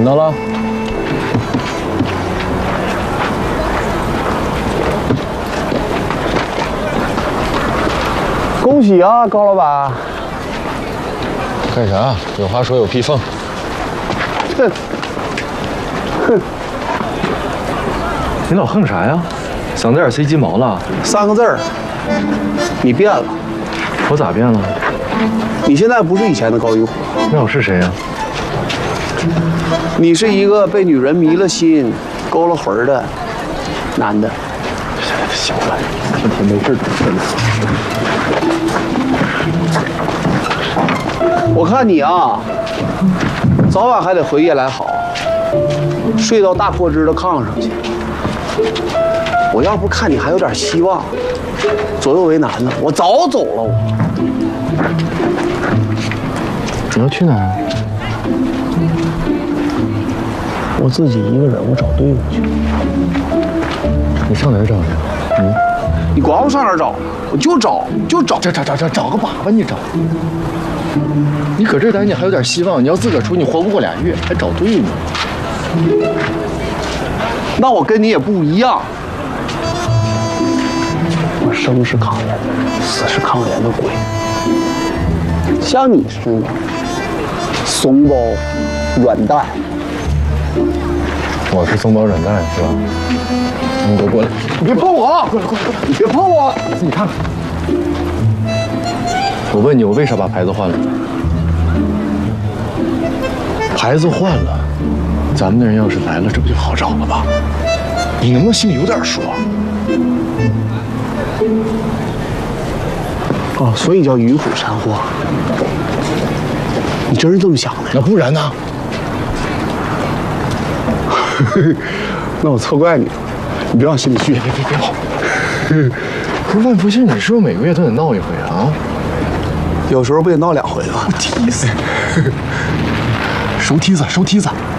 到了。 恭喜啊，高老板！ 干啥？有话说有屁缝。 哼，哼， 你老横啥呀？嗓子眼塞鸡毛了 ？3个字儿，你变了。 我咋变了？ 你现在不是以前的高玉虎。 那我是谁呀？ 你是一个被女人迷了心、勾了魂的男的。 行了，今天没事我看你啊，早晚还得回夜来好，睡到大阔枝的炕上去。我要不看你还有点希望，左右为难呢，我早走了。 你要去哪儿？ 我自己一个人，我找队伍去。 你上哪儿找去？ 你管我上哪儿找？我就找。 找个粑粑你找。你搁这待你还有点希望，你要自个儿出，你活不过2月，还找队呢。 那我跟你也不一样，我生是抗炎，死是抗炎的鬼。像你似的，松包软蛋。 我是松包软蛋是吧？你给我过来！ 你别碰我！过来！你别碰我！ 自己看看。我问你，我为啥把牌子换了？牌子换了，咱们的人要是来了，这不就好找了吧？你能不能心里有点数？ 哦，所以叫鱼虎山货。你真是这么想的？ 那不然呢？ 那我错怪你了，你别往心里去。 别跑！不是万福星，你是不是每个月都得闹一回啊？ 有时候不也闹2回吗？ 梯子，收梯子。